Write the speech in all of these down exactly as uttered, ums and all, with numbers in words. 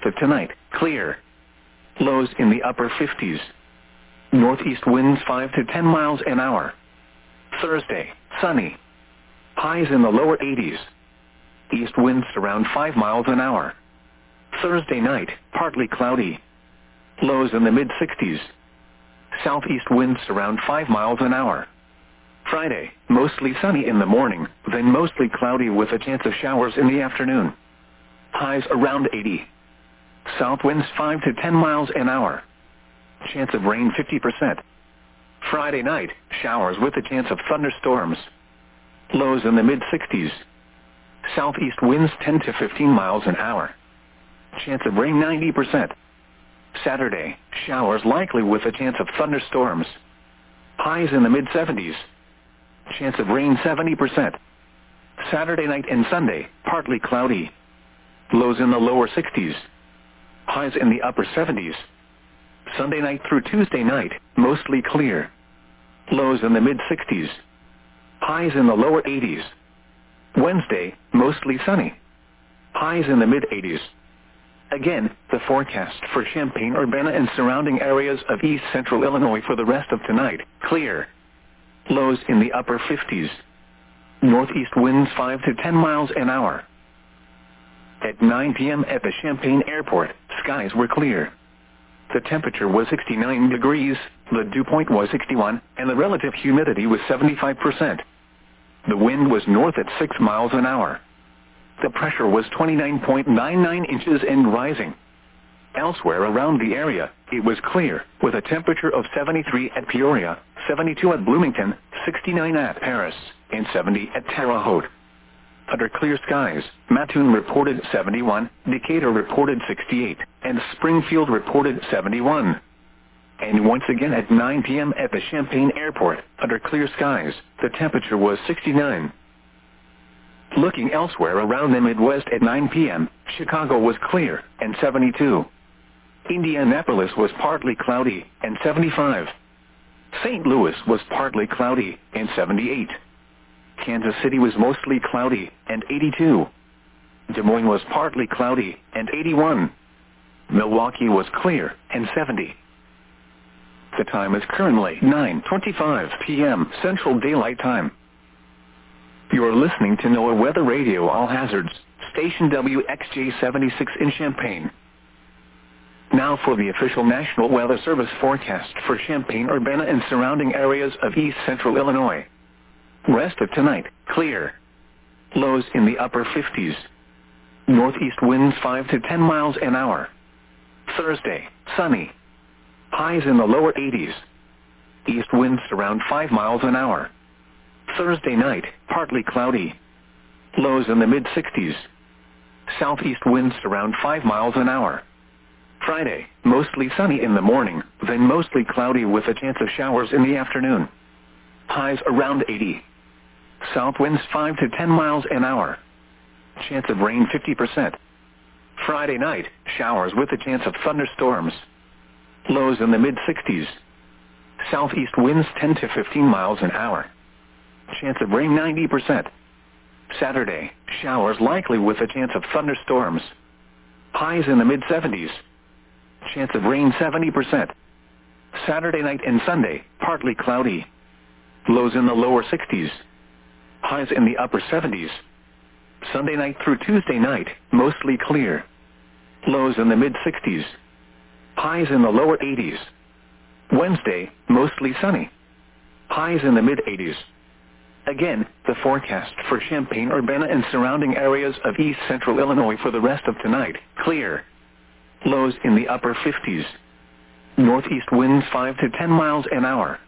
of tonight, clear. Lows in the upper fifties. Northeast winds five to ten miles an hour. Thursday, sunny. Highs in the lower eighties. East winds around five miles an hour. Thursday night, partly cloudy. Lows in the mid-sixties. Southeast winds around five miles an hour. Friday, mostly sunny in the morning, then mostly cloudy with a chance of showers in the afternoon. Highs around eighty. South winds five to ten miles an hour. Chance of rain fifty percent. Friday night, showers with a chance of thunderstorms. Lows in the mid-sixties. Southeast winds ten to fifteen miles an hour. Chance of rain ninety percent. Saturday, showers likely with a chance of thunderstorms. Highs in the mid-seventies. Chance of rain seventy percent. Saturday night and Sunday, partly cloudy. Lows in the lower sixties. Highs in the upper seventies. Sunday night through Tuesday night, mostly clear. Lows in the mid-sixties. Highs in the lower eighties. Wednesday, mostly sunny. Highs in the mid-eighties. Again, the forecast for Champaign-Urbana and surrounding areas of east central Illinois for the rest of tonight, clear. Lows in the upper fifties. Northeast winds five to ten miles an hour. At nine p.m. at the Champaign Airport, skies were clear. The temperature was sixty-nine degrees, the dew point was sixty-one, and the relative humidity was seventy-five percent. The wind was north at six miles an hour. The pressure was twenty-nine point nine nine inches and rising. Elsewhere around the area, it was clear, with a temperature of seventy-three at Peoria, seventy-two at Bloomington, sixty-nine at Paris, and seventy at Terre Haute. Under clear skies, Mattoon reported seventy-one, Decatur reported sixty-eight, and Springfield reported seventy-one. And once again at nine p.m. at the Champaign Airport, under clear skies, the temperature was sixty-nine. Looking elsewhere around the Midwest at nine p.m., Chicago was clear, and seventy-two. Indianapolis was partly cloudy, and seventy-five. Saint Louis was partly cloudy, and seventy-eight. Kansas City was mostly cloudy, and eighty-two. Des Moines was partly cloudy, and eighty-one. Milwaukee was clear, and seventy. The time is currently nine twenty-five p.m. Central Daylight Time. You are listening to NOAA Weather Radio All Hazards, station W X J seventy-six in Champaign. Now for the official National Weather Service forecast for Champaign-Urbana and surrounding areas of east central Illinois. Rest of tonight, clear. Lows in the upper fifties. Northeast winds five to ten miles an hour. Thursday, sunny. Highs in the lower eighties. East winds around five miles an hour. Thursday night, partly cloudy. Lows in the mid-sixties. Southeast winds around five miles an hour. Friday, mostly sunny in the morning, then mostly cloudy with a chance of showers in the afternoon. Highs around eighty. South winds five to ten miles an hour. Chance of rain fifty percent. Friday night, showers with a chance of thunderstorms. Lows in the mid-sixties. Southeast winds ten to fifteen miles an hour. Chance of rain ninety percent. Saturday, showers likely with a chance of thunderstorms. Highs in the mid-seventies. Chance of rain seventy percent. Saturday night and Sunday, partly cloudy. Lows in the lower sixties. Highs in the upper seventies. Sunday night through Tuesday night, mostly clear. Lows in the mid-sixties. Highs in the lower eighties. Wednesday, mostly sunny. Highs in the mid-eighties. Again, the forecast for Champaign-Urbana and surrounding areas of east central Illinois for the rest of tonight, clear. Lows in the upper fifties. Northeast winds five to ten miles an hour.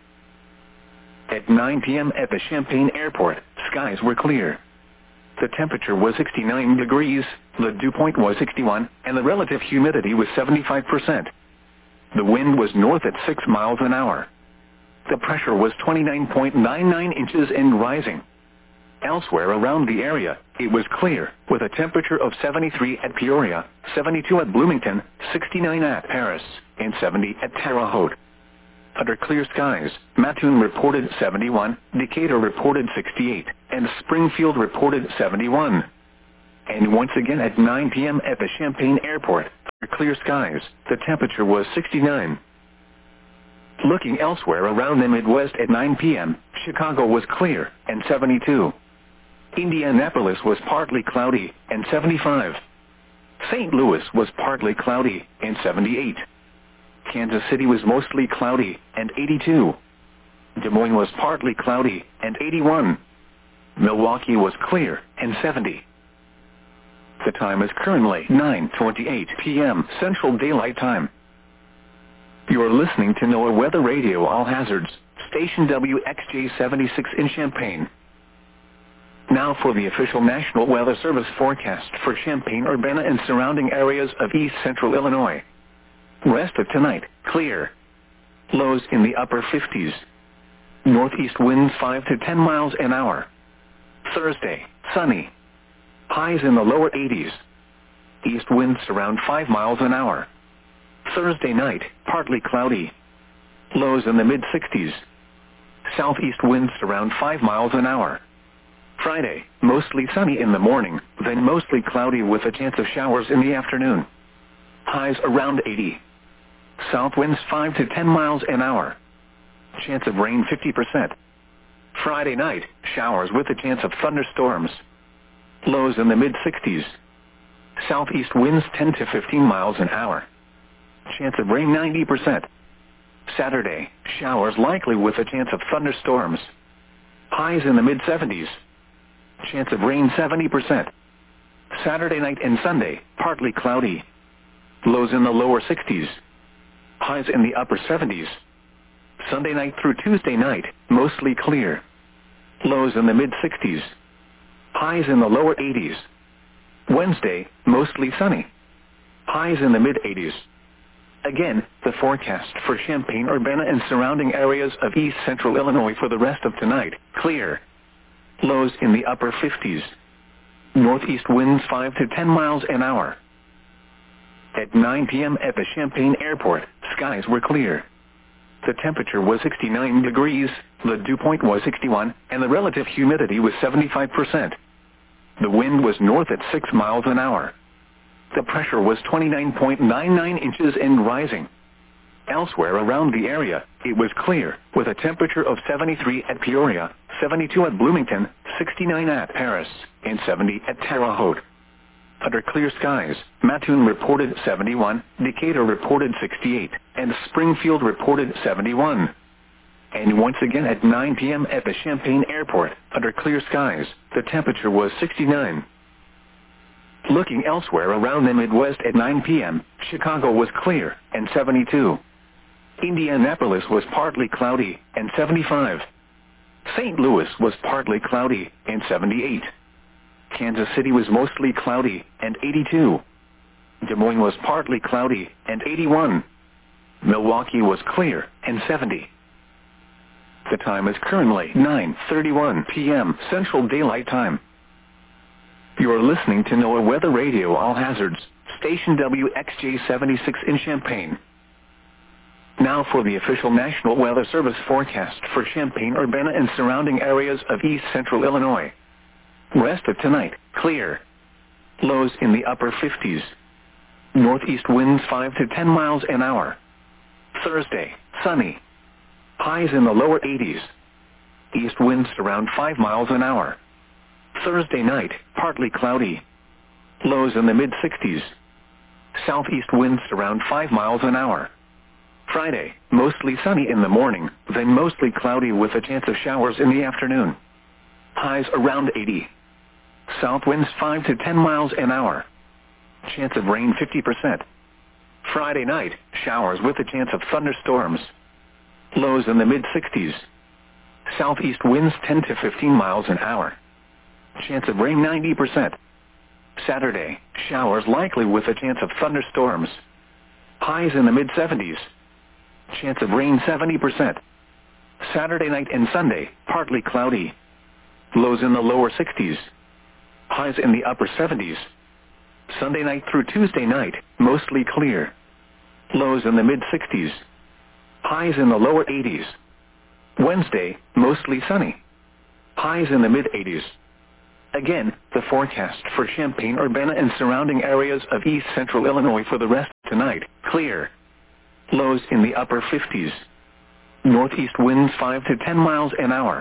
At nine p.m. at the Champaign Airport, skies were clear. The temperature was sixty-nine degrees, the dew point was sixty-one, and the relative humidity was seventy-five percent. The wind was north at six miles an hour. The pressure was twenty-nine point nine nine inches and rising. Elsewhere around the area, it was clear, with a temperature of seventy-three at Peoria, seventy-two at Bloomington, sixty-nine at Paris, and seventy at Terre Haute. Under clear skies, Mattoon reported seventy-one, Decatur reported sixty-eight, and Springfield reported seventy-one. And once again at nine p.m. at the Champaign Airport, under clear skies, the temperature was sixty-nine. Looking elsewhere around the Midwest at nine p m, Chicago was clear, and seventy-two. Indianapolis was partly cloudy, and seventy-five. Saint Louis was partly cloudy, and seventy-eight. Kansas City was mostly cloudy, and eighty-two. Des Moines was partly cloudy, and eighty-one. Milwaukee was clear, and seventy. The time is currently nine twenty-eight p m Central Daylight Time. You're listening to NOAA Weather Radio All Hazards, station W X J seventy-six in Champaign. Now for the official National Weather Service forecast for Champaign-Urbana and surrounding areas of east central Illinois. Rest of tonight, clear. Lows in the upper fifties. Northeast winds five to ten miles an hour. Thursday, sunny. Highs in the lower eighties. East winds around five miles an hour. Thursday night, partly cloudy. Lows in the mid-sixties. Southeast winds around five miles an hour. Friday, mostly sunny in the morning, then mostly cloudy with a chance of showers in the afternoon. Highs around eighty. South winds five to ten miles an hour. Chance of rain fifty percent. Friday night, showers with a chance of thunderstorms. Lows in the mid-sixties. Southeast winds ten to fifteen miles an hour. Chance of rain ninety percent. Saturday, showers likely with a chance of thunderstorms. Highs in the mid-seventies. Chance of rain seventy percent. Saturday night and Sunday, partly cloudy. Lows in the lower sixties. Highs in the upper seventies. Sunday night through Tuesday night, mostly clear. Lows in the mid-sixties. Highs in the lower eighties. Wednesday, mostly sunny. Highs in the mid-eighties. Again, the forecast for Champaign-Urbana and surrounding areas of east central Illinois for the rest of tonight, clear. Lows in the upper fifties. Northeast winds five to ten miles an hour. At nine p m at the Champaign Airport, skies were clear. The temperature was sixty-nine degrees, the dew point was sixty-one, and the relative humidity was seventy-five percent. The wind was north at six miles an hour. The pressure was twenty-nine point nine nine inches and rising. Elsewhere around the area, it was clear, with a temperature of seventy-three at Peoria, seventy-two at Bloomington, sixty-nine at Paris, and seventy at Terre Haute. Under clear skies, Mattoon reported seventy-one, Decatur reported sixty-eight, and Springfield reported seventy-one. And once again at nine p m at the Champaign Airport, under clear skies, the temperature was sixty-nine. Looking elsewhere around the Midwest at nine p m, Chicago was clear, and seventy-two. Indianapolis was partly cloudy, and seventy-five. Saint Louis was partly cloudy, and seventy-eight. Kansas City was mostly cloudy, and eighty-two. Des Moines was partly cloudy, and eighty-one. Milwaukee was clear, and seventy. The time is currently nine thirty-one p m Central Daylight Time. You are listening to NOAA Weather Radio All Hazards, station W X J seventy-six in Champaign. Now for the official National Weather Service forecast for Champaign-Urbana and surrounding areas of east central Illinois. Rest of tonight, clear. Lows in the upper fifties. Northeast winds five to ten miles an hour. Thursday, sunny. Highs in the lower eighties. East winds around five miles an hour. Thursday night, partly cloudy. Lows in the mid-sixties. Southeast winds around five miles an hour. Friday, mostly sunny in the morning, then mostly cloudy with a chance of showers in the afternoon. Highs around eighty. South winds five to ten miles an hour. Chance of rain fifty percent. Friday night, showers with a chance of thunderstorms. Lows in the mid-sixties. Southeast winds ten to fifteen miles an hour. Chance of rain ninety percent. Saturday, showers likely with a chance of thunderstorms. Highs in the mid-seventies. Chance of rain seventy percent. Saturday night and Sunday, partly cloudy. Lows in the lower sixties. Highs in the upper seventies. Sunday night through Tuesday night, mostly clear. Lows in the mid-sixties. Highs in the lower eighties. Wednesday, mostly sunny. Highs in the mid-eighties. Again, the forecast for Champaign-Urbana and surrounding areas of east central Illinois for the rest of tonight, clear. Lows in the upper fifties. Northeast winds five to ten miles an hour.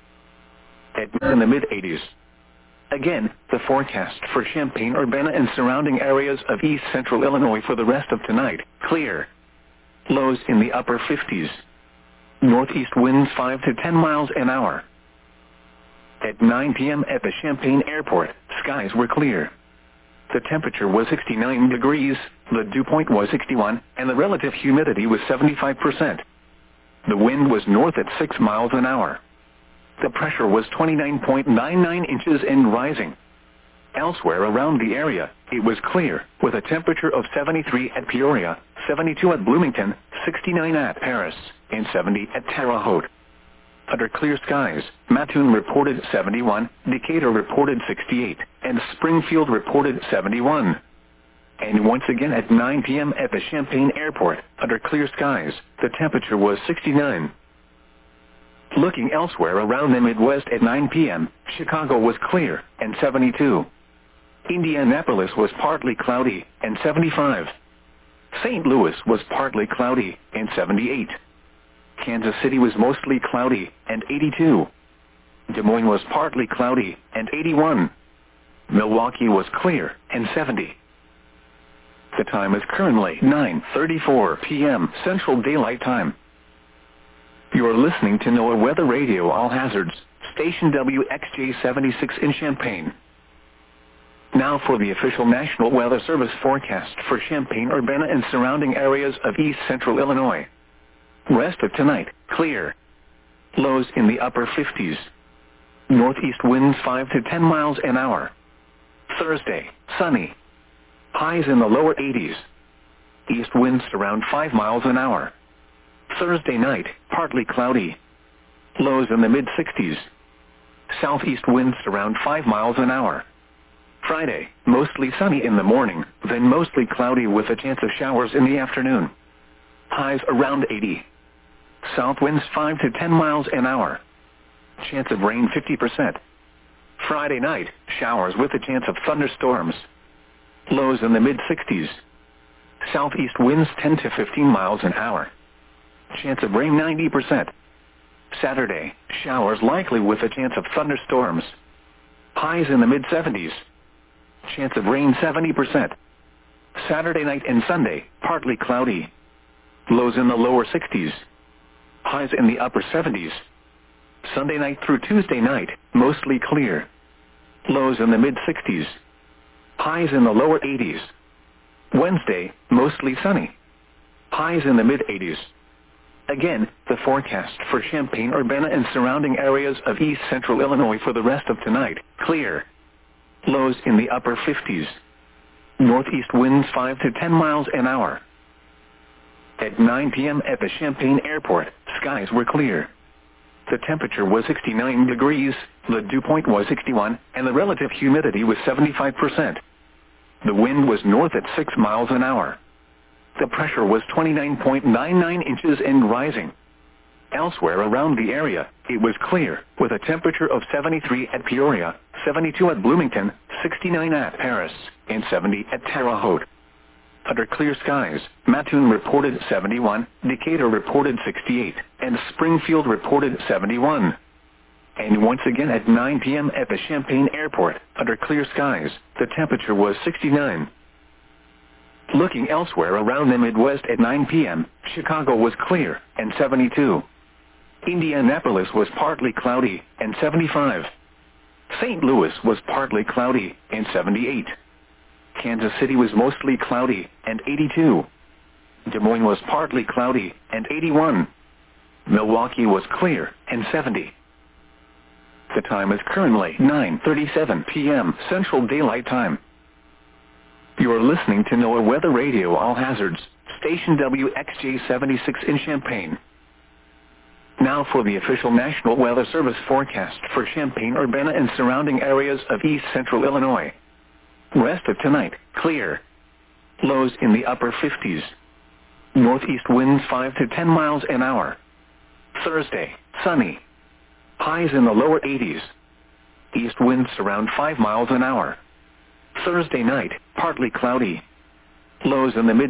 At in the mid eighties. Again, the forecast for Champaign-Urbana and surrounding areas of east central Illinois for the rest of tonight, clear. Lows in the upper fifties. Northeast winds five to ten miles an hour. At nine p.m. at the Champaign Airport, skies were clear. The temperature was sixty-nine degrees, the dew point was sixty-one, and the relative humidity was seventy-five percent. The wind was north at six miles an hour. The pressure was twenty-nine point nine nine inches and rising. Elsewhere around the area, it was clear, with a temperature of seventy-three at Peoria, seventy-two at Bloomington, sixty-nine at Paris, and seventy at Terre Haute. Under clear skies, Mattoon reported seventy-one, Decatur reported sixty-eight, and Springfield reported seventy-one. And once again at nine p.m. at the Champaign Airport, under clear skies, the temperature was sixty-nine. Looking elsewhere around the Midwest at nine p.m., Chicago was clear, and seventy-two. Indianapolis was partly cloudy, and seventy-five. Saint Louis was partly cloudy, and seventy-eight. Kansas City was mostly cloudy, and eighty-two. Des Moines was partly cloudy, and eighty-one. Milwaukee was clear, and seventy. The time is currently nine thirty-four p.m. Central Daylight Time. You are listening to NOAA Weather Radio All Hazards, station W X J seventy-six in Champaign. Now for the official National Weather Service forecast for Champaign-Urbana and surrounding areas of east central Illinois. Rest of tonight, clear. Lows in the upper fifties. Northeast winds five to ten miles an hour. Thursday, sunny. Highs in the lower eighties. East winds around five miles an hour. Thursday night, partly cloudy. Lows in the mid sixties. Southeast winds around five miles an hour. Friday, mostly sunny in the morning, then mostly cloudy with a chance of showers in the afternoon. Highs around eighty. South winds five to ten miles an hour. Chance of rain fifty percent. Friday night, showers with a chance of thunderstorms. Lows in the mid sixties. Southeast winds ten to fifteen miles an hour. Chance of rain ninety percent. Saturday, showers likely with a chance of thunderstorms. Highs in the mid seventies. Chance of rain seventy percent. Saturday night and Sunday, partly cloudy. Lows in the lower sixties. Highs in the upper seventies. Sunday night through Tuesday night, mostly clear. Lows in the mid sixties. Highs in the lower eighties. Wednesday, mostly sunny. Highs in the mid eighties. Again, the forecast for Champaign-Urbana and surrounding areas of east central Illinois for the rest of tonight, clear. Lows in the upper fifties. Northeast winds five to ten miles an hour. At nine p.m. at the Champaign Airport, skies were clear. The temperature was sixty-nine degrees, the dew point was sixty-one, and the relative humidity was seventy-five percent. The wind was north at six miles an hour. The pressure was twenty-nine point nine nine inches and rising. Elsewhere around the area, it was clear, with a temperature of seventy-three at Peoria, seventy-two at Bloomington, sixty-nine at Paris, and seventy at Terre Haute. Under clear skies, Mattoon reported seventy-one, Decatur reported sixty-eight, and Springfield reported seventy-one. And once again at nine p.m. at the Champaign Airport, under clear skies, the temperature was sixty-nine. Looking elsewhere around the Midwest at nine p.m., Chicago was clear, and seventy-two. Indianapolis was partly cloudy, and seventy-five. Saint Louis was partly cloudy, and seventy-eight. Kansas City was mostly cloudy, and eighty-two. Des Moines was partly cloudy, and eighty-one. Milwaukee was clear, and seventy. The time is currently nine thirty-seven p.m. Central Daylight Time. You are listening to NOAA Weather Radio All Hazards, station W X J seventy-six in Champaign. Now for the official National Weather Service forecast for Champaign-Urbana and surrounding areas of east central Illinois. Rest of tonight, clear. Lows in the upper fifties. Northeast winds five to ten miles an hour. Thursday, sunny. Highs in the lower eighties. East winds around five miles an hour. Thursday night, partly cloudy. Lows in the mid